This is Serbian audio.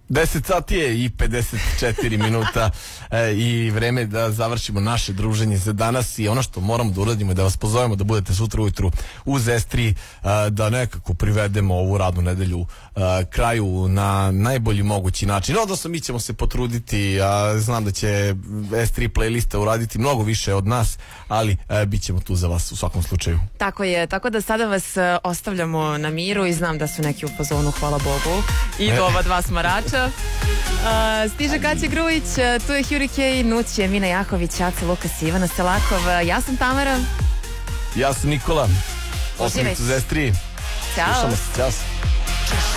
10 sati je i 54 minuta i vreme da završimo naše druženje za danas i ono što moramo da uradimo je da vas pozovemo da budete sutra ujutru uz S3 da nekako privedemo ovu radnu nedelju kraju na najbolji mogući način. Odnosno mi ćemo se potruditi, znam da će S3 playlista uraditi mnogo više od nas, ali bit ćemo tu za vas u svakom slučaju. Tako je, tako da sada vas ostavljamo na miru i znam da su neki u fazonu, hvala Bogu, idu ova dva smarača. Stiže Kaća Grujić, tu je Hurricane, Nuć je Mina Jaković, Aca Lukas i Ivana Selakov. Ja sam Tamara. Ja sam Nikola. Osmicu za S3. Ćao. Slušamo se, ćao.